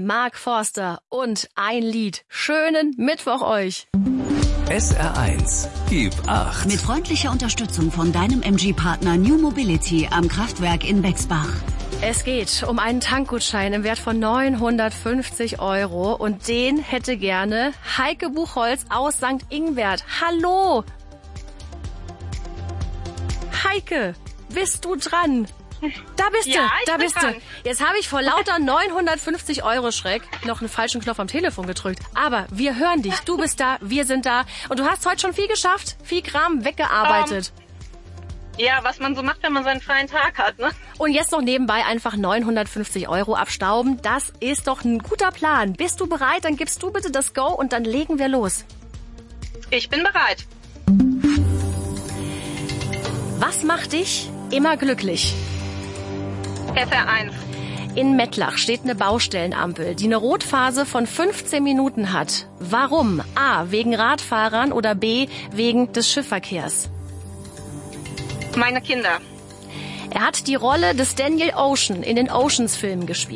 Mark Forster und ein Lied. Schönen Mittwoch euch. SR1, gib Acht. Mit freundlicher Unterstützung von deinem MG-Partner New Mobility am Kraftwerk in Bexbach. Es geht um einen Tankgutschein im Wert von 950 € und den hätte gerne Heike Buchholz aus St. Ingbert. Hallo! Heike, bist du dran? Da bist ja, du, da bist du. Jetzt habe ich vor lauter 950 € Schreck noch einen falschen Knopf am Telefon gedrückt. Aber wir hören dich, du bist da, wir sind da. Und du hast heute schon viel geschafft, viel Kram weggearbeitet. Ja, was man so macht, wenn man seinen freien Tag hat, ne? Und jetzt noch nebenbei einfach 950 € abstauben. Das ist doch ein guter Plan. Bist du bereit? Dann gibst du bitte das Go und dann legen wir los. Ich bin bereit. Was macht dich immer glücklich? SR1. In Mettlach steht eine Baustellenampel, die eine Rotphase von 15 Minuten hat. Warum? A, wegen Radfahrern oder B, wegen des Schiffverkehrs? Meine Kinder. Er hat die Rolle des Daniel Ocean in den Oceans-Filmen gespielt.